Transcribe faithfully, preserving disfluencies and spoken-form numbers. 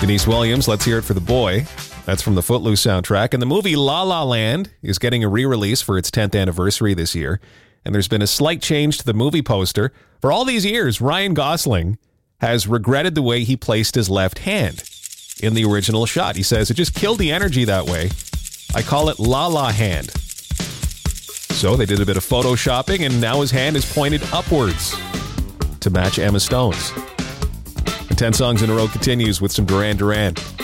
Denise Williams, Let's Hear It for the Boy. That's from the Footloose soundtrack. And the movie La La Land is getting a re-release for its tenth anniversary this year. And there's been a slight change to the movie poster. For all these years, Ryan Gosling has regretted the way he placed his left hand in the original shot. He says, it just killed the energy that way. I call it La La Hand. So they did a bit of photoshopping, and now his hand is pointed upwards to match Emma Stone's. And ten Songs in a Row continues with some Duran Duran.